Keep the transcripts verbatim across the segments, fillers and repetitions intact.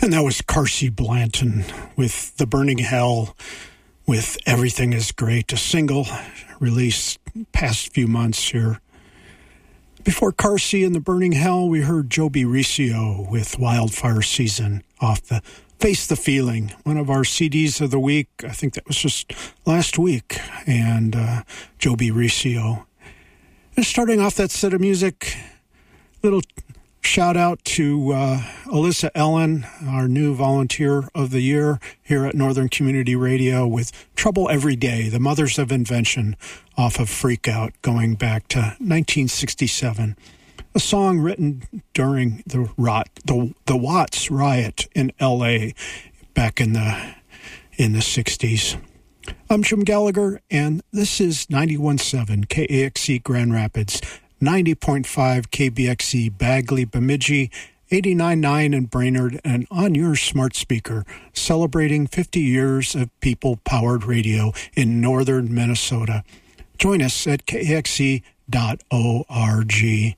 And that was Carsey Blanton with The Burning Hell, with Everything is Great, a single released past few months here. Before Carsey and The Burning Hell, we heard Joby Riccio with Wildfire Season off the Face the Feeling, one of our C Ds of the week. I think that was just last week. And uh, Joby Riccio. And starting off that set of music, little shout out to uh, Alyssa Ellen, our new volunteer of the year here at Northern Community Radio with Trouble Every Day, The Mothers of Invention, off of Freak Out, going back to nineteen sixty-seven. A song written during the rot, the the Watts riot in L A back in the in the sixties. I'm Jim Gallagher, and this is ninety-one point seven K A X C Grand Rapids, ninety point five K B X C Bagley Bemidji, eighty-nine point nine in Brainerd, and on your smart speaker, celebrating fifty years of people-powered radio in northern Minnesota. Join us at K A X C dot org.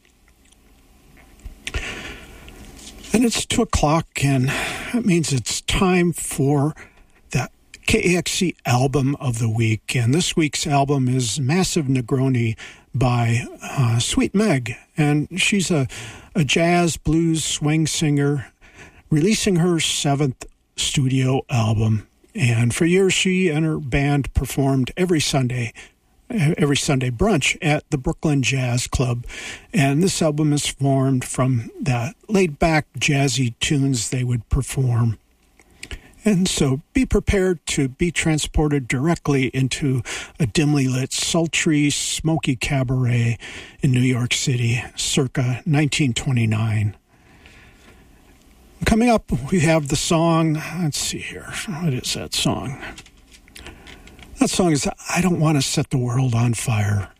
And it's two o'clock, and that means it's time for the K A X C album of the week. And this week's album is Massive Negroni by uh, Sweet Meg. And she's a, a jazz, blues, swing singer, releasing her seventh studio album. And for years, she and her band performed every Sunday every Sunday brunch at the Brooklyn Jazz Club. And this album is formed from the laid-back jazzy tunes they would perform. And so be prepared to be transported directly into a dimly lit, sultry, smoky cabaret in New York City, circa nineteen twenty-nine. Coming up, we have the song, let's see here, what is that song? That song is I Don't Want to Set the World on Fire.